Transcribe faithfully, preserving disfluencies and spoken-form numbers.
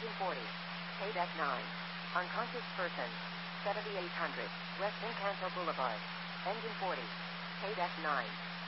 Engine forty. K-Deck nine. Unconscious person. seventy-eight hundred. West Encanto Boulevard. Engine forty. K-Deck nine.